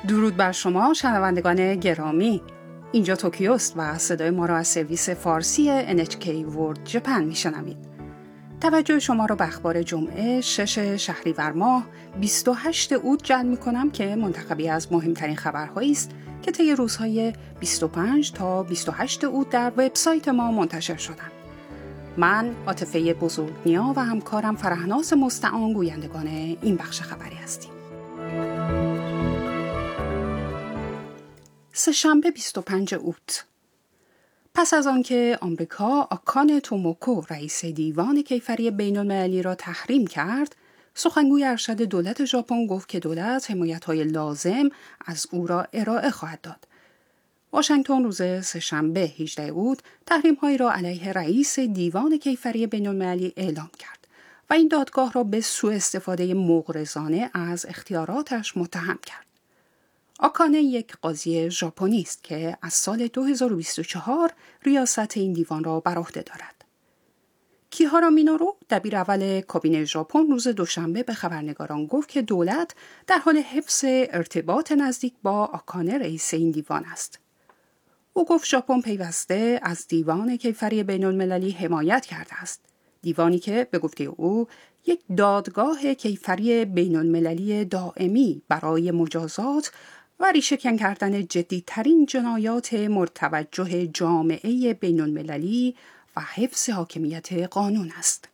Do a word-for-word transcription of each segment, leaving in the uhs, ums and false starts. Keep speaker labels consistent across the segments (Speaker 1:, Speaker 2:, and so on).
Speaker 1: درود بر شما شنوندگان گرامی. اینجا توکیوست و صدای ما را از سرویس فارسی ان اچ کی World Japan میشنوید. توجه شما را به اخبار جمعه شش شهریور ماه بیست و هشتم اوت جلب می‌کنم که منتخبی از مهمترین خبرهایی است که طی روزهای بیست و پنج تا بیست و هشتم اوت در وبسایت ما منتشر شدند. من عاطفه بزرگنیا و همکارم فرهناز مستعان گویندگان این بخش خبری هستیم. سه‌شنبه بیست و پنجم اوت. پس از آنکه آمریکا آکانه توموکو رئیس دیوان کیفری بین‌المللی را تحریم کرد، سخنگوی ارشد دولت ژاپن گفت که دولت حمایت‌های لازم از او را ارائه خواهد داد. واشنگتن روز سه‌شنبه هجدهم اوت تحریم‌هایی را علیه رئیس دیوان کیفری بین‌المللی اعلام کرد و این دادگاه را به سوء استفاده مغرضانه از اختیاراتش متهم کرد. آکانه یک قاضی ژاپنی است که از سال دو هزار و بیست و چهار ریاست این دیوان را بر عهده دارد. کیهارا مینورو دبیر اول کابینه ژاپن روز دوشنبه به خبرنگاران گفت که دولت در حال حفظ ارتباط نزدیک با آکانه رئیس این دیوان است. او گفت ژاپن پیوسته از دیوان کیفری بین‌المللی حمایت کرده است. دیوانی که به گفته او یک دادگاه کیفری بین‌المللی دائمی برای مجازات و ریشه‌کن کردن جدی‌ترین جنایات مرتوجه جامعه بین‌المللی و حفظ حاکمیت قانون است.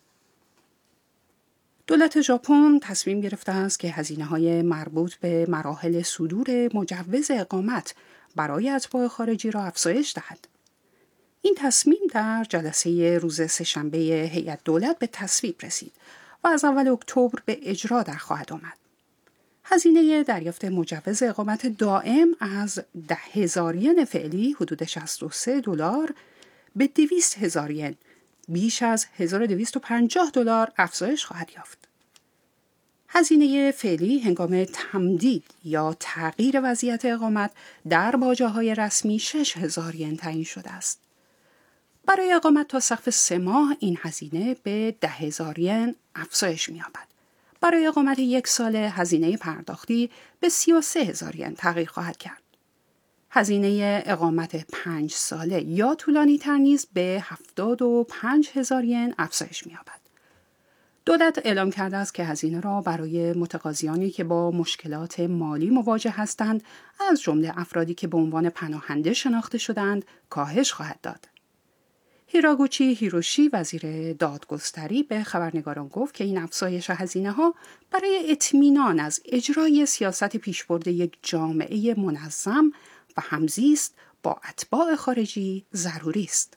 Speaker 1: دولت ژاپن تصمیم گرفته است که هزینه‌های مربوط به مراحل صدور مجوز اقامت برای اتباع خارجی را افزایش دهد. این تصمیم در جلسه روز سه‌شنبه هیئت دولت به تصویب رسید و از اول اکتبر به اجرا در خواهد آمد. هزینه دریافت مجوز اقامت دائم از ده هزار ین فعلی حدود شصت و سه دلار به دویست هزار ین بیش از هزار و دویست و پنجاه دلار افزایش خواهد یافت. هزینه فعلی هنگام تمدید یا تغییر وضعیت اقامت در باجه‌های رسمی شش هزار ین تعیین شده است. برای اقامت تا سقف سه ماه این هزینه به ده هزار ین افزایش می‌یابد. برای اقامت یک ساله هزینه پرداختی به سی و سه هزار ین تغییر خواهد کرد. هزینه اقامت پنج ساله یا طولانی تر نیز به هفتاد و پنج هزار ین افزایش می‌یابد. دولت اعلام کرده است که هزینه را برای متقاضیانی که با مشکلات مالی مواجه هستند، از جمله افرادی که به عنوان پناهنده شناخته شدند، کاهش خواهد داد. هیراگوچی هیروشی وزیر دادگستری به خبرنگاران گفت که این افزایش هزینه‌ها برای اطمینان از اجرای سیاست پیشبرد یک جامعه منظم و همزیست با اتباع خارجی ضروری است.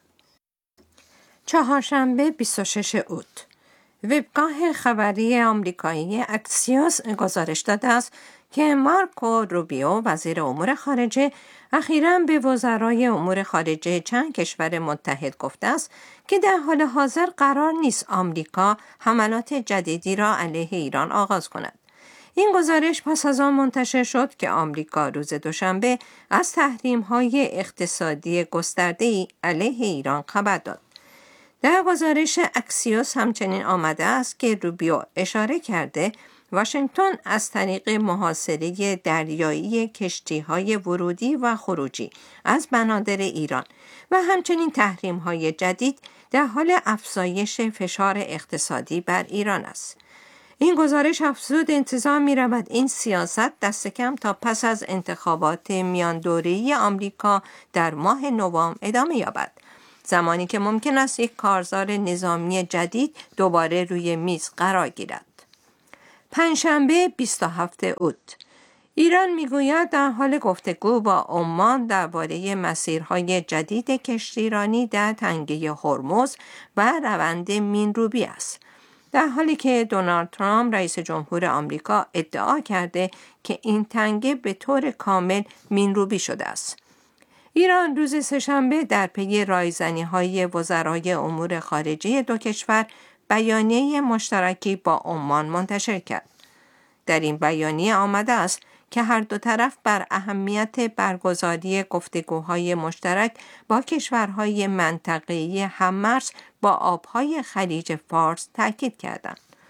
Speaker 2: چهارشنبه بیست و ششم اوت وبگاه خبری آمریکایی اکسیوس گزارش داده است که مارکو روبیو وزیر امور خارجه اخیراً به وزرای امور خارجه چند کشور متحد گفته است که در حال حاضر قرار نیست آمریکا حملات جدیدی را علیه ایران آغاز کند. این گزارش پس از آن منتشر شد که آمریکا روز دوشنبه از تحریم‌های اقتصادی گسترده‌ای علیه ایران خبر داد. در گزارش اکسیوس همچنین آمده است که روبیو اشاره کرده واشنگتن از طریق محاصره دریایی کشتی‌های ورودی و خروجی از بنادر ایران و همچنین تحریم‌های جدید در حال افزایش فشار اقتصادی بر ایران است. این گزارش افزود انتظار می‌رود این سیاست دست کم تا پس از انتخابات میان دوره‌ای آمریکا در ماه نوامبر ادامه یابد، زمانی که ممکن است یک کارزار نظامی جدید دوباره روی میز قرار گیرد. پنجشنبه بیست و هفتم اوت ایران میگوید در حال گفتگو با عمان درباره مسیرهای جدید کشتیرانی در تنگه هرمز و روند مین‌روبی است، در حالی که دونالد ترامپ رئیس جمهور آمریکا ادعا کرده که این تنگه به طور کامل مین‌روبی شده است. ایران روز سه‌شنبه در پی رایزنی‌های وزرای امور خارجه دو کشور بیانیه مشترکی با عمان منتشر کرد. در این بیانیه آمده است که هر دو طرف بر اهمیت برگزاری گفتگوهای مشترک با کشورهای منطقه‌ای هم‌مرز با آبهای خلیج فارس تاکید کردند.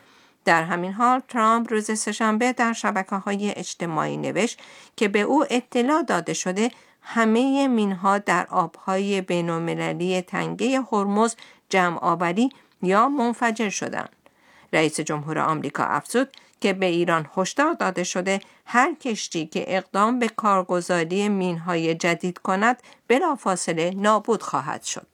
Speaker 2: در همین حال ترامپ روز سه‌شنبه در شبکه‌های اجتماعی نوشت که به او اطلاع داده شده همه مین‌ها در آب‌های بین‌المللی تنگه هرمز جمع آوری یا منفجر شدند. رئیس جمهور آمریکا افزود که به ایران هشدار داده شده هر کشتی که اقدام به کارگزاری مین‌های جدید کند بلافاصله نابود خواهد شد.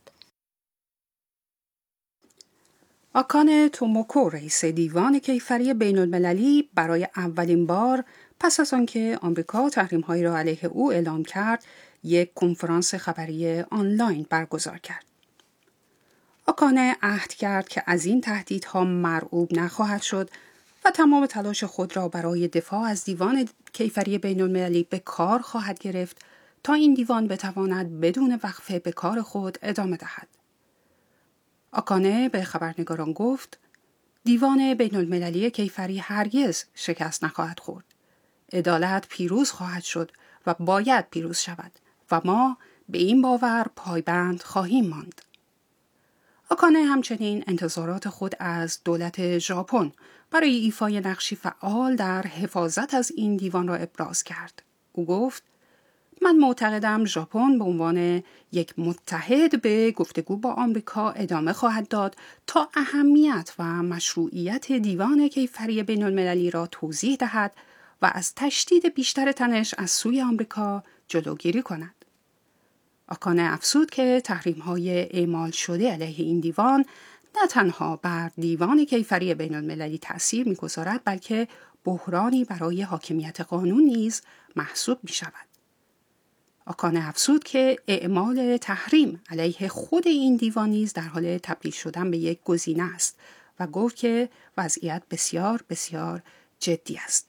Speaker 1: آکانه توموکو رئیس دیوان کیفری بین المللی برای اولین بار پس از آنکه آمریکا تحریم‌هایی را علیه او اعلام کرد یک کنفرانس خبری آنلاین برگزار کرد. آکانه عهد کرد که از این تهدیدها مرعوب نخواهد شد و تمام تلاش خود را برای دفاع از دیوان کیفری بین المللی به کار خواهد گرفت تا این دیوان بتواند بدون وقفه به کار خود ادامه دهد. آکانه به خبرنگاران گفت دیوان بین المللی کیفری هرگز شکست نخواهد خورد. عدالت پیروز خواهد شد و باید پیروز شود و ما به این باور پایبند خواهیم ماند. آکانه همچنین انتظارات خود از دولت ژاپن برای ایفای نقشی فعال در حفاظت از این دیوان را ابراز کرد. او گفت من معتقدم ژاپن به عنوان یک متحد به گفتگو با آمریکا ادامه خواهد داد تا اهمیت و مشروعیت دیوان کیفری بین المللی را توضیح دهد و از تشدید بیشتر تنش از سوی آمریکا جلوگیری کند. آکانه افزود که تحریم‌های اعمال شده علیه این دیوان نه تنها بر دیوان کیفری بین المللی تأثیر می‌گذارد بلکه بحرانی برای حاکمیت قانون نیز محسوب می‌شود. آکانه افزود که اعمال تحریم علیه خود این دیوان نیز در حال تبدیل شدن به یک گزینه است و گفت که وضعیت بسیار بسیار جدی است.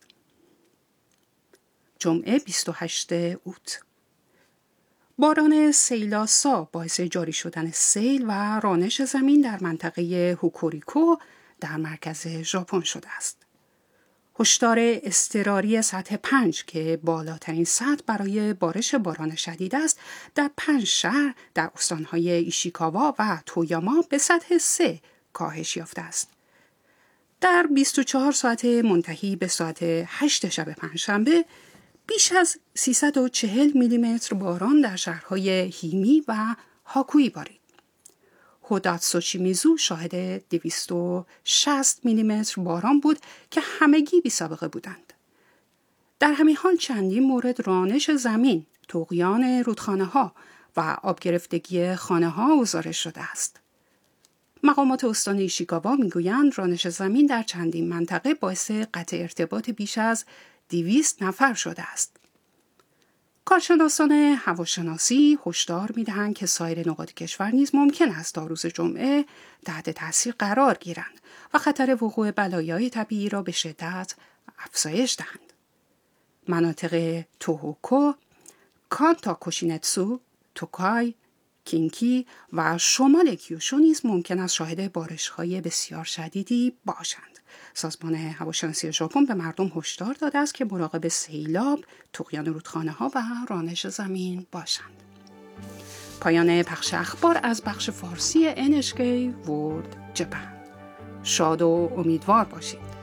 Speaker 1: جمعه بیست و هشتم اوت باران سیلاسا باعث جاری شدن سیل و رانش زمین در منطقه هوکوریکو در مرکز ژاپن شده است. هشدار اضطراری سطح پنج که بالاترین سطح برای بارش باران شدید است در پنج شهر در استانهای ایشیکاوا و تویاما به سطح سه کاهش یافته است. در بیست و چهار ساعت منتهی به ساعت هشت شب پنجشنبه بیش از سیصد و چهل میلیمتر باران در شهرهای هیمی و هاکوئی بارید. هوداتسوشیمیزو شاهد دویست و شصت میلیمتر باران بود که همگی بی سابقه بودند. در همین حال چندین مورد رانش زمین، طغیان رودخانه ها و آب گرفتگی خانه ها گزارش شده است. مقامات استان ایشیکاوا میگویند رانش زمین در چندین منطقه باعث قطع ارتباط بیش از دویست نفر شده است. کارشناسان هواشناسی هشدار می‌دهند که سایر نقاط کشور نیز ممکن است تا روز جمعه تحت تاثیر قرار گیرند و خطر وقوع بلایای طبیعی را به شدت افزایش دهند. مناطق توهوکو، کانتا کوشینتسو، توکای، کینکی و شمال کیوشو نیز ممکن است شاهد بارش‌های بسیار شدیدی باشند. سازمان هواشناسی ژاپن به مردم هشدار داده است که مراقب سیلاب، طغیان رودخانه‌ها و رانش زمین باشند. پایان پخش اخبار از بخش فارسی ان اچ کی World Japan. شاد و امیدوار باشید.